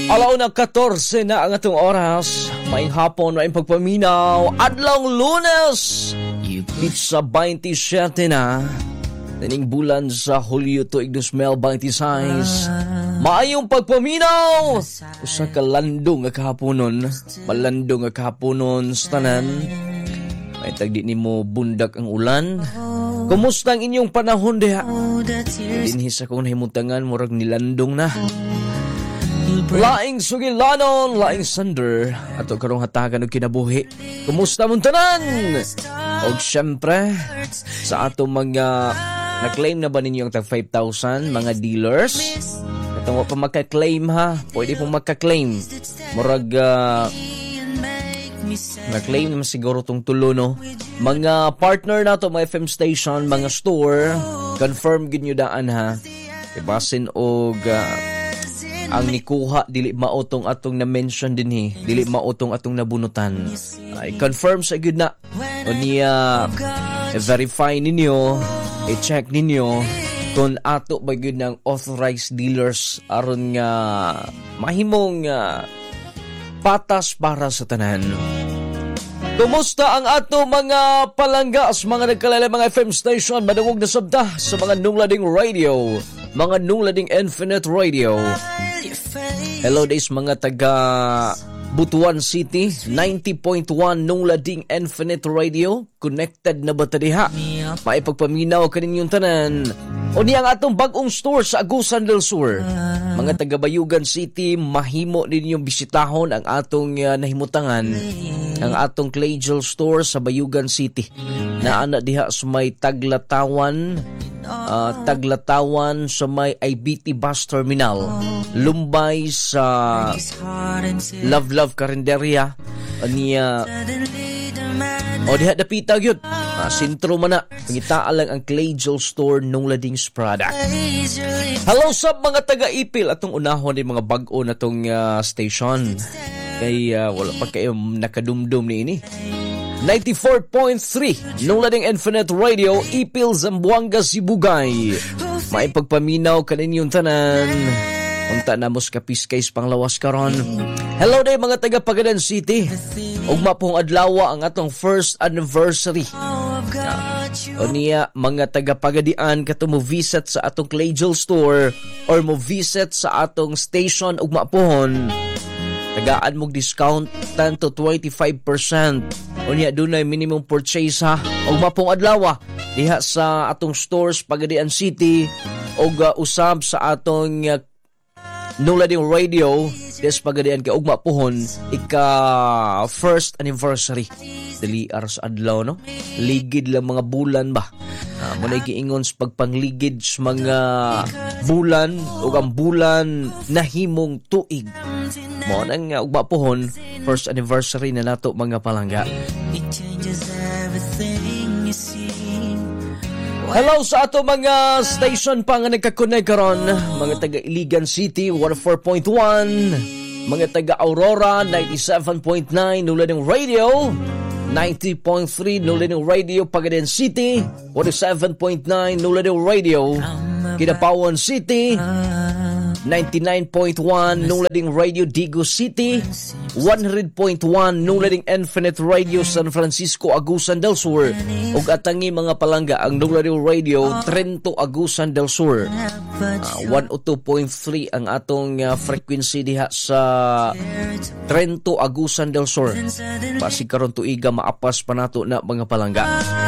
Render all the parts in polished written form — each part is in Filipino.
Alauna 14 na ang atong oras. Maing hapon, maing pagpaminaw. Adlong Lunes. Pizza 27 na. Tining bulan sa Hulyo tuig 2026. Maayong pagpaminaw. Usa ka landong nga kahaponon. Malandong nga kahaponon sa tanan. May tagdi nimo bundak ang ulan. Kumusta ang inyong panahon diha? Dinhi sa kong himutangan murag nilandong na. Laing sugilanon, laing sander, ato karong hatagan og kinabuhi. Kumusta mong tanan? Og syempre, sa ato mga na-claim na ba ninyo ang tag 5,000 mga dealers? Katong pa maka-claim ha, pwede pong maka-claim. Murag na-claim naman siguro tong tulo no. Mga partner na to, mga FM station, mga store, confirm gid nyo daan ha. Ibasin og ang nikuha dili maotong atong na-mention dinhi, dili maotong atong nabunutan. Ay confirm sa gyud na. O niya verify ninyo, i-check ninyo kung ato ba gyud ng authorized dealers aron nga mahimong patas para sa tanan. Kumusta ang ato mga palanggas, mga nagkalala mga FM station, madungog na sabta sa mga nunglading radio, mga nunglading Infinite Radio. Hello days mga taga Butuan City, 90.1 nunglading Infinite Radio. Connected na ba tadiha? Maipagpaminaw kaninyong tanan. O niyang atong bagong store sa Agusan del Sur. Mga taga Bayugan City, mahimo ninyong bisitahon ang atong nahimutangan, ang atong Claygel store sa Bayugan City. Naana diha sa may Taglatawan, Taglatawan sa may IBT Bus Terminal, Lumbay sa Love Carinderia niya. O diha dapita gyud. Sintro man na. Pangitaan lang ang Claygel store nung ladings product. Hello sa mga taga-Ipil atong unahon ni mga bag-o na tong station. Kay wala pa kayo nakadumdum ni ini. 94.3 nung lading Infinite Radio, Ipil, Zamboanga, Sibugay. Maipagpaminaw kaninyong tanan. Unta na mos kapiskays panglawas karon. Hello day mga taga Pagadan City. Ugma pong adlaw ang atong first anniversary. O niya mga taga Pagadian kato mo visit sa atong Claygel store or mo visit sa atong station ugma pohon. Tagaan mong discount 10 to 25%. O niya dunay minimum purchase ha. Ugma pong adlaw diha sa atong stores Pagadian City og usab sa atong nunglading radio des Pagadian ka ugma pohon ika first anniversary. Dali aras adlaw no. Ligid lang mga bulan ba. Muna giingon sa pagpangligid sa mga bulan ug ang bulan nahimong tuig. Mo nang ugma pohon first anniversary na nato mga palangga. It changes everything you see. Hello sa ato mga station pa nga nagkakonect karon, mga taga Iligan City 104.1, mga taga Aurora 97.9 nunglading radio, 90.3 nunglading radio Pagadan City, 47.9 nunglading radio Kidapawan City, 99.1 nunglading radio Digo City, 100.1 nunglading Infinite Radio San Francisco Agusan del Sur, ug atangi mga palangga ang nunglading radio Trento Agusan del Sur. 102.3 ang atong frequency diha sa Trento Agusan del Sur. Basi karon tuiga maapas pa nato na mga palangga.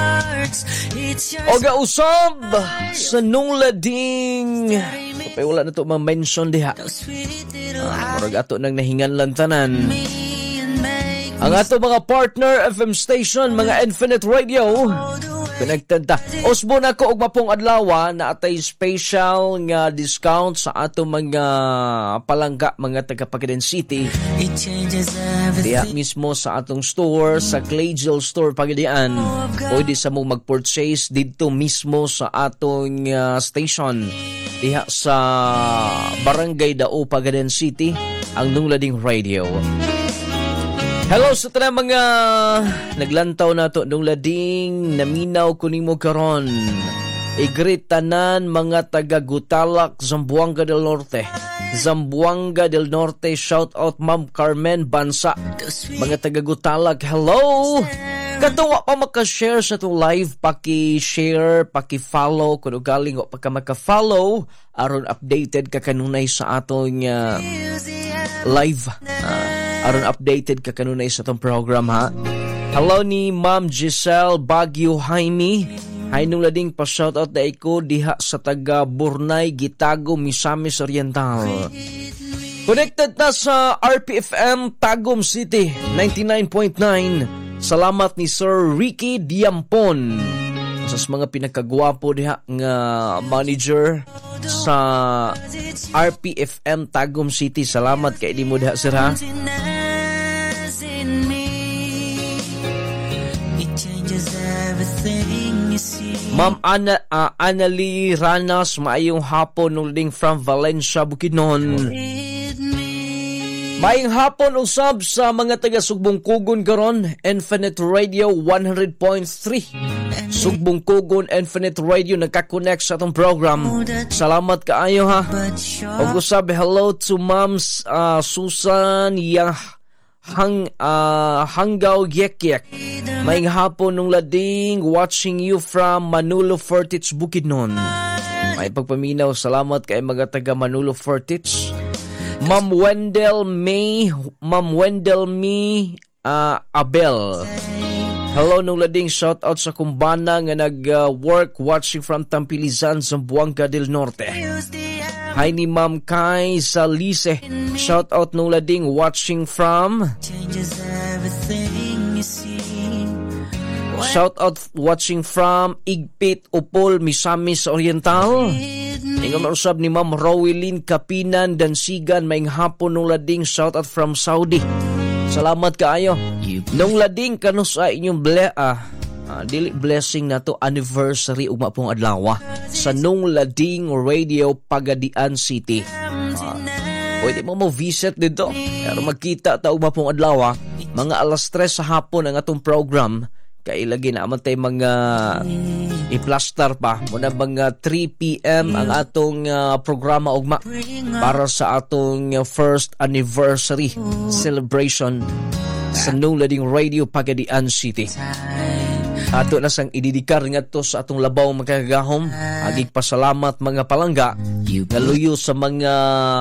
Oga usab sa nunglading kapay wala na to ma-mention diha. Murag ato nang nahinganlan tanan. Ang ato mga partner FM station, mga Infinite Radio, connected ta. Osbo na ko og mapong adlaw na atay special nga discount sa ato mga palangga mga taga Pagadan City. Diya mismo sa atong store, sa Claygel store Pagadian. Pwede sa mo mag-purchase dito mismo sa atong station. Diha sa Barangay Dao Pagadan City, ang nunglading radio. Hello sa tanang mga naglantaw na to nunglading naminaw kuning mo karon. I-greet tanan mga taga Gutalak, Zamboanga del Norte. Zamboanga del Norte, shout out Ma'am Carmen Bansa. Mga taga Gutalak, hello! Katuwa pa maka-share sa itong live, paki-share, paki-follow, kung galing o pagka maka-follow, aron updated ka kanunay sa atong live. Aron updated ka kanunay sa itong program, ha? Hello ni Ma'am Giselle Baguio Jaime. Hay nung lading pa-shoutout na iko diha sa taga Burnay, Gitago, Misamis Oriental. Connected na sa RPFM Tagum City 99.9. Salamat ni Sir Ricky Diampon. Sa mga pinakagwapo diha nga manager sa RPFM Tagum City. Salamat kay di mo diha sir ha. Ma'am Annalie Ranas, maayong hapon nuling from Valencia, Bukidnon. Maayong hapon usab sa mga taga Sugbong Kugon karon, Infinite Radio 100.3. Sugbong Kugon Infinite Radio nagka-connect sa atong program. Salamat kaayo ha. Og usab hello to Ma'am Susan Hanggaw Yekyek. Maayong hapon nung lading, watching you from Manolo Fortich, Bukidnon. May pagpaminaw, salamat kay mga taga Manolo Fortich. Ma'am Wendell May Abel. Hello nung lading, shout out sa kumbana nga nag-work watching from Tampilizan, Zamboanga del Norte. Hi ni Ma'am Kai Salise, shout out nung lading watching from Igpit, Upol, Misamis Oriental. Ingon usab ni Ma'am Rowelyn Kapinan Dansigan, maing hapon nung lading, shout out from Saudi. Salamat kaayo. Nung lading kanus sa inyong dili blessing na to anniversary ugma pong adlaw sa Nung Lading Radio Pagadian City. Pwede mo visit dito. Pero magkita ta ugma pong adlaw mga alas 3 sa hapon ang atong program. Kay lagi na amantay mga i-plaster pa muna mga 3 p.m. ang atong programa ugma para sa atong first anniversary celebration sa Nung Lading Radio Pagadian City. Ato na sang ididikar nga to sa atong labaw magkagahom. Agig pasalamat mga palangga naluyo sa mga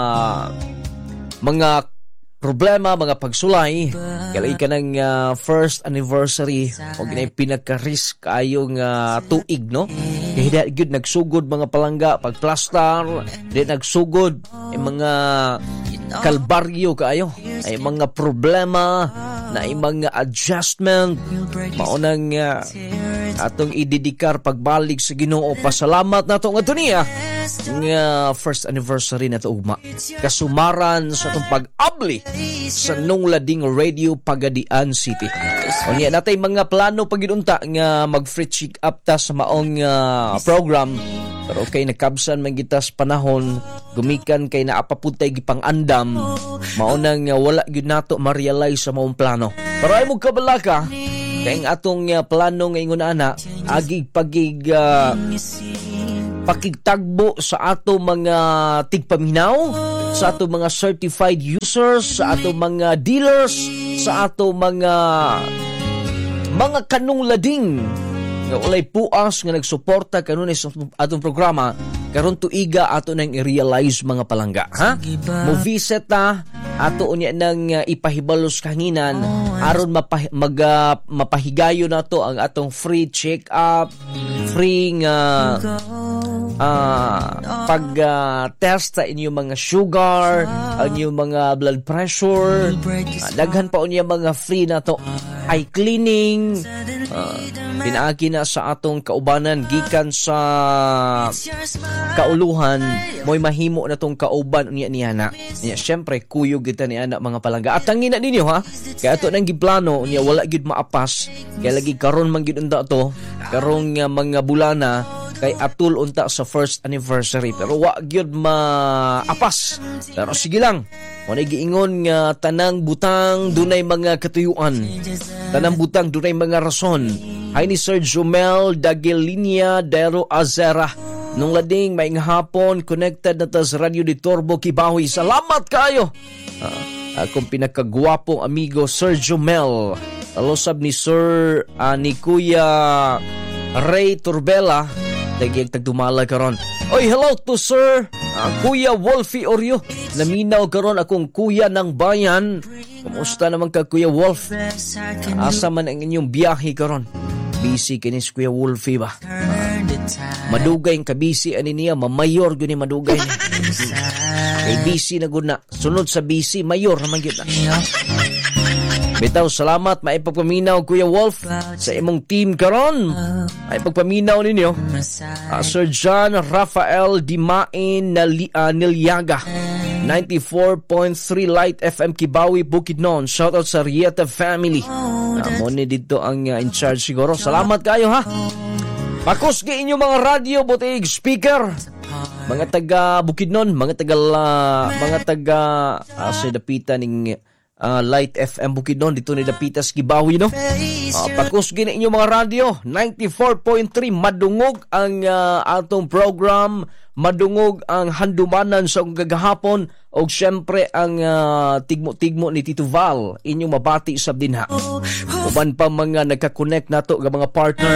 problema, mga pagsulay. Kaya ka ng first anniversary o ginay pinaka-risk kayong tuig, no? Kaya good nagsugod mga palangga, pagplastar, di nagsugod ay mga kalbaryo kayo, ay mga problema, na ay mga adjustment, maunang atong ididikar pagbalik sa Ginoo. Pasalamat na ito nga ito niya nga first anniversary na ito ugma. Kasumaran sa itong pag-abli sa Nung Lading Radio Pagadian City. O niya natay mga plano pagidunta nga mag-free check up ta sa maong program. Pero okay, nakabsan man kita sa panahon, gumikan kay naapapuntay gipang andam, maunang wala gyud nato ma-realize sa maong plano. Pero ay mo kabalaka, kay ang atong plano ngayon ana, agig pakigtagbo sa ato mga tigpaminaw, sa ato mga certified users, sa ato mga dealers, sa ato mga kanung lading nga walay puas nga nagsuporta kanunay sa atong programa. Karon tuiga ato nang i-realize mga palangga, ha? Mo visit ta ato unya nang ipahibalos kahanginan aron mapahigayo nato ang atong free check up, free pag-test sa inyong mga sugar, ang inyong mga blood pressure, daghan pa unya mga free na to, eye cleaning, pinaagi na sa atong kaubanan gikan sa kauluhan, mo'y mahimo na tong kauban unya ni ana. Siyempre, kuyog kita ni ana mga palangga. At tangina ninyo ha, kaya ito nang giplano, unya wala gid maapas, kaya lagi karon man gid unta to, karong mga bulana, kay atul unta sa first anniversary, pero wa gyud maapas. Pero sige lang, mo giingon nga tanang butang dunay mga katuyuan, tanang butang dunay mga rason Hi ni Sir Jumel Dagelinia Dero Azera. Nung lading maing hapon connected na ta sa Radio de Torbo Kibawi. Salamat kayo. Akong pinakagwapong amigo Sir Jumel. Alosab ni Sir ni Kuya Ray Turbela. Dagyag tagdumala karon. Oy, hello to Sir Kuya Wolfie Oreo. Naminaw karon akong kuya ng bayan. Kumusta naman ka Kuya Wolf? Asa man ang inyong biyahe karon? Busy kinis Kuya Wolfie ba? Madugay ang kabisi ani niya, mamayor gyud ni madugay. Kay busy na gud na. Sunod sa busy, mayor naman gyud na. Bitaw, salamat maipagpaminaw Kuya Wolf sa imong team karon. Maipagpaminaw ninyo Sir John Rafael Dimain Nilyaga 94.3 Light FM Kibawi Bukidnon. Shoutout sa Rieta family. Moni dito ang in charge siguro. Salamat kayo ha. Pakusgi inyo mga radio butig speaker. Mga taga Bukidnon, mga taga sa dapitan ning Light FM Bukidnon dito ni Dapitas Kibawi no. Pakusgi na inyo mga radio 94.3 madungog ang atong program, madungog ang handumanan sa gagahapon o syempre ang tigmo-tigmo ni Tito Val inyong mabati sab dinha. Uban pa mga nagka-connect nato nga mga partner.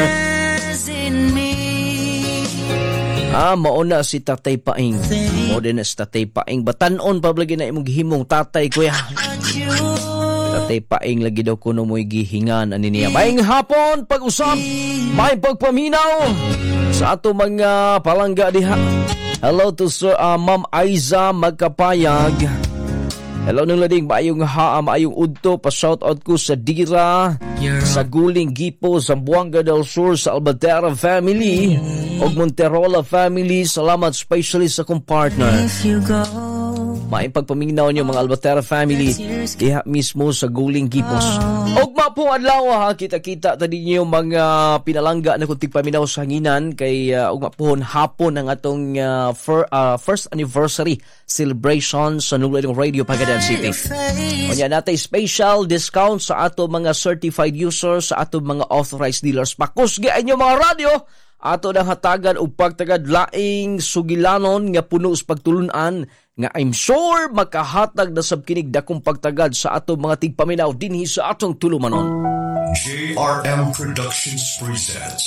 Mauna si Tatay Paing. O din si Tatay Paing. Batanon pa lagi na imong gihimong tatay kuya. Tatay Paing lagi daw kuno mo'y gihingan ani niya. Maing hapon pag-usap, may pagpaminaw sa ato mga palangga diha. Hello to Sir Ma'am Aiza Magkapayag. Hello nung lading maayong udto pa shoutout ko sa Dira, sa Guling Gipo, Zamboanga del Sur, sa Albatera family og Monterola family. Salamat especially sa kong partner. Maing pagpaminaw niyo mga Albatera family diha mismo sa Guling Gipos. Og mapong adlaw ha, kita-kita tadi niyo mga pinalangga na kuntig paminaw sa hanginan kay og mapon hapon ang atong first anniversary celebration sa Nunglading Radio Pagadan City. Unya natay special discount sa ato mga certified users, sa ato mga authorized dealers. Pakusgi inyo mga radio ato nang hatagan og pagtagad laing sugilanon nga puno sa pagtulunan nga I'm sure makahatag na sabkinig dakong pagtagad sa ato mga tigpaminaw dinhi sa atong tulumanon. JRM Productions presents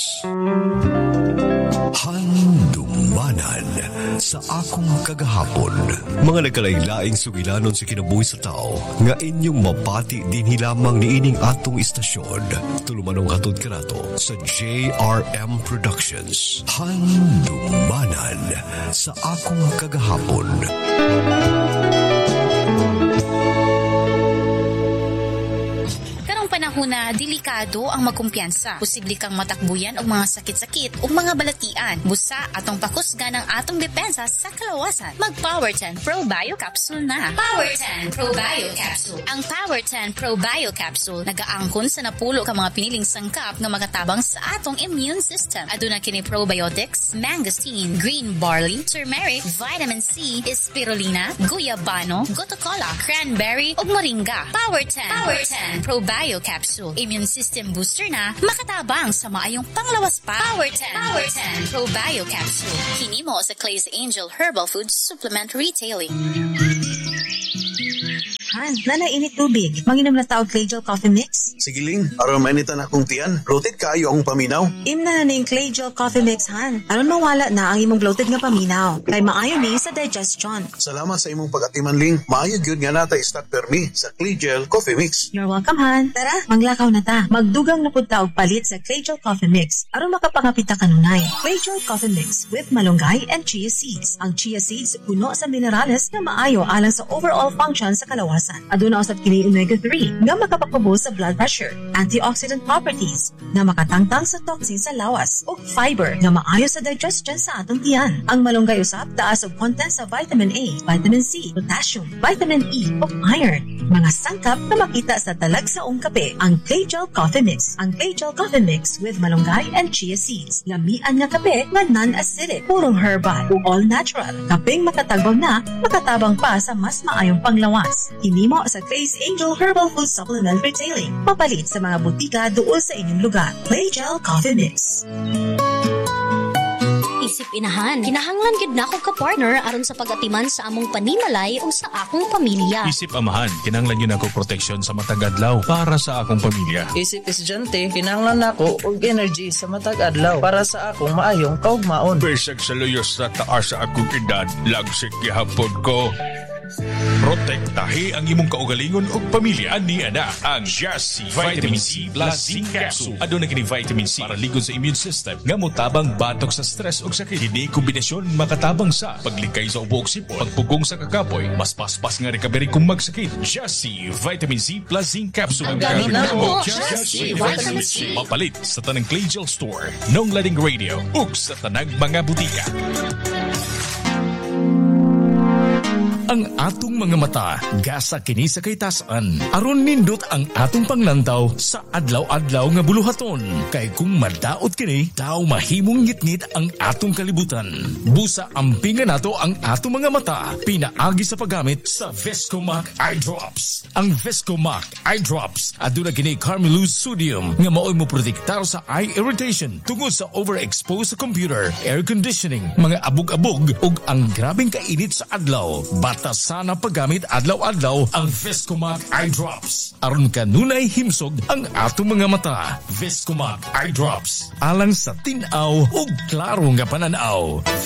Handumanan sa akong kagahapon. Mga nagkalailaing sugilanon sa kinabuhi sa tao nga inyong mapati dinhi lamang niining atong istasyon. Tulumanong hatod kanato sa JRM Productions. Handumanan sa akong kagahapon. Panahon na delikado ang magkumpiyansa. Posible kang matakbuyan og mga sakit-sakit o mga balatian. Busa atong pakusga ng atong depensa sa kalawasan. Mag Power 10 Pro Bio Capsule na. Power 10 Pro Bio Capsule. Ang Power 10 Pro Bio Capsule nagaangkon sa napulo ka mga piniling sangkap nga magatabang sa atong immune system. Aduna kini probiotics, mangosteen, green barley, turmeric, vitamin C, spirulina, guyabano, gotocola, cranberry ug moringa. Power 10 Pro Bio Capsule. Immune system booster na makatabang sa maayong panglawas pa. Power 10 Pro Bio Capsule. Hinimo sa Clay's Angel Herbal Food Supplement Retailing. Han, nanainit tubig. Manginom na taog Clay Gel Coffee Mix? Sige Ling, aron mainitan akong tiyan. Bloated kaayo akong paminaw. Imna na yung Clay Gel Coffee Mix, Han. Aron mawala na ang imong bloated nga paminaw. Kay maayo ni sa digestion. Salamat sa imong pag-atiman Ling. Maayo gyud nga natay stock permi sa Clay Gel Coffee Mix. You're welcome, Han. Tara, manglakaw na ta. Magdugang na pud ta og palit sa Clay Gel Coffee Mix. Aron makapangapita kanunay. Clay Gel Coffee Mix with malunggay and chia seeds. Ang chia seeds puno sa minerales na maayo alang sa overall function sa kalawasan. Aduna usab kini omega-3 nga makapagpabos sa blood pressure, antioxidant properties nga makatangtang sa toxin sa lawas, ug fiber nga maayo sa digestion sa atong tiyan. Ang malunggay usab taas og content sa vitamin A, vitamin C, potassium, vitamin E ug iron. Mga sangkap na makita sa talagsaong kape. Ang Clay Gel Coffee Mix. Ang Clay Gel Coffee Mix with malunggay and chia seeds. Lamian nga kape nga non-acidic, purong herbal ug all natural. Kapeng makatabang na, makatabang pa sa mas maayong panglawas. Hinimo nimo sa Clay's Angel Herbal Food Supplement Retailing. Mapalit sa mga butika duol sa inyong lugar. Clay Gel Coffee Mix. Isip inahan, kinahanglan gid na akong ka-partner aron sa pag-atiman sa among panimalay o sa akong pamilya. Isip amahan, kinahanglan yun ako proteksyon sa matag adlaw para sa akong pamilya. Isip estudyante, kinahanglan nako og energy sa matag adlaw para sa akong maayong kaugmaon. Besag sa luyos sa taas sa akong edad, lagsik gihapon ko. Protektahi ang imong kaugalingon ug pamilya ni ana ang Just Vitamin C plus Zinc Capsule. Aduna kini vitamin C para ligod sa immune system nga motabang batok sa stress ug sakit. Kini kombinasyon makatabang sa paglikay sa ubo ug sipon, pagpugong sa kakapoy, mas paspas nga recovery kung magsakit. Just Vitamin C plus Zinc Capsule. Ang gamit na mo, Just Just Vitamin C. Mapalit sa tanang Clay Gel Store, Nong Lading Radio ug sa tanang mga butika. Ang atong mga mata, gasa kini sa kaytasan. Aron nindot ang atong panglantaw sa adlaw-adlaw nga buluhaton. Kay kung madaot kini, daw mahimong ngitngit ang atong kalibutan. Busa ampingan nato ang atong mga mata, pinaagi sa paggamit sa Vescomac Eye Drops. Ang Vescomac Eye Drops, aduna kini Carmelose Sodium nga maoy mo protektar sa eye irritation tungod sa overexposed sa computer, air conditioning, mga abog-abog ug ang grabeng kainit sa adlaw. Bata sana paggamit adlaw-adlaw ang Vescomac Eye Drops. Aron kanunay himsog ang atong mga mata. Vescomac Eye Drops. Alang sa tinaw ug klaro nga pananaw.